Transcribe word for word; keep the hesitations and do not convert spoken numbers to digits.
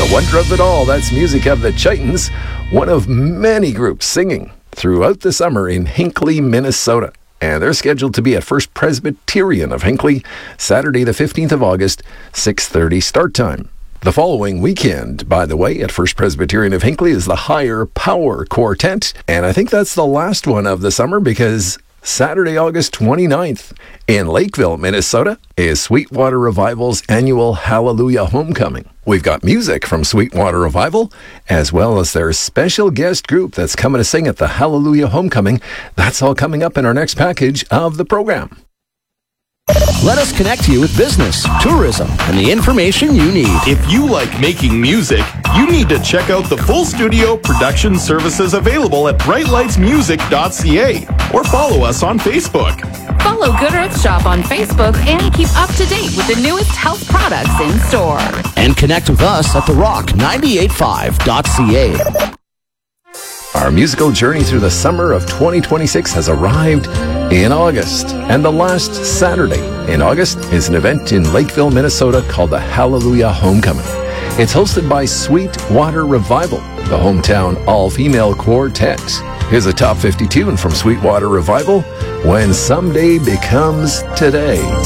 The wonder of it all, that's music of the Chitons, one of many groups singing throughout the summer in Hinckley, Minnesota. And they're scheduled to be at First Presbyterian of Hinckley, Saturday the fifteenth of August, six thirty start time. The following weekend, by the way, at First Presbyterian of Hinckley is the Higher Power Quartet. And I think that's the last one of the summer because Saturday, August twenty-ninth in Lakeville, Minnesota is Sweetwater Revival's annual Hallelujah Homecoming. We've got music from Sweetwater Revival, as well as their special guest group that's coming to sing at the Hallelujah Homecoming. That's all coming up in our next package of the program. Let us connect you with business, tourism, and the information you need. If you like making music, you need to check out the full studio production services available at bright lights music dot c a or follow us on Facebook. Follow Good Earth Shop on Facebook and keep up to date with the newest health products in store. And connect with us at the rock ninety-eight point five dot c a. Our musical journey through the summer of twenty twenty-six has arrived in August. And the last Saturday in August is an event in Lakeville, Minnesota called the Hallelujah Homecoming. It's hosted by Sweetwater Revival, the hometown all-female quartet. Here's a top fifty tune from Sweetwater Revival, When Someday Becomes Today.